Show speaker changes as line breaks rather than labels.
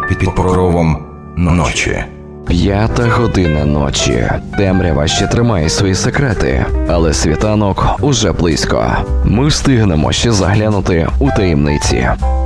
під покровом ночі.
5:00 ночі. Темрява ще тримає свої секрети, але світанок уже близько. Ми встигнемо ще заглянути у таємниці.